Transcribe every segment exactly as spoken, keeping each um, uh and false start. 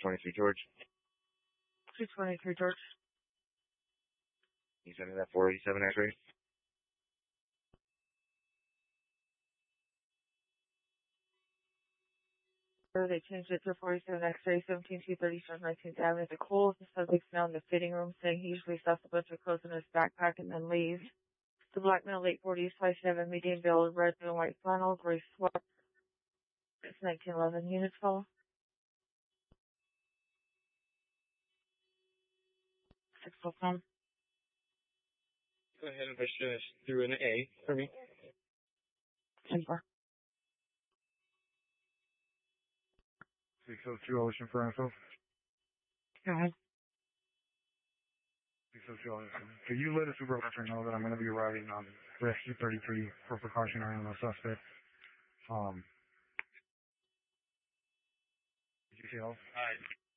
twenty-three George. two twenty-three George. You sending that four eighty-seven X-ray? They changed it to forty-seven X-ray, seventeen two thirty-seven nineteenth Avenue. The Coles. The subject's now in the fitting room saying he usually stuffs a bunch of clothes in his backpack and then leaves. The black male, late forties, five seven, medium build, red and white flannel, gray sweat. It's nineteen eleven. Units full. Six full time. Go ahead and push this through an A for me. ten four. six oh two Ocean for info. Go ahead. six oh two Ocean. Could you let a supervisor know that I'm going to be arriving on Rescue thirty-three for precautionary on the suspect? Um, did you see else? Alright.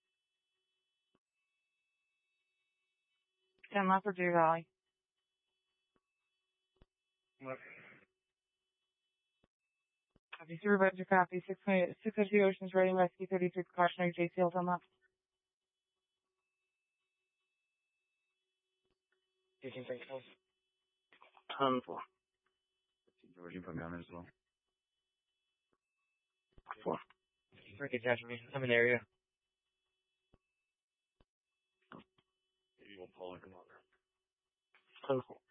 ten left for Deer Valley. Left. Copy. Supervisor copy. six oh two Ocean's ready. Rescue thirty-three precautionary. J C L's on that. You can think of. ten four. George, you put me on there as well. four. Break it down for me. I'm in the area. Maybe we'll pull and come over. ten four.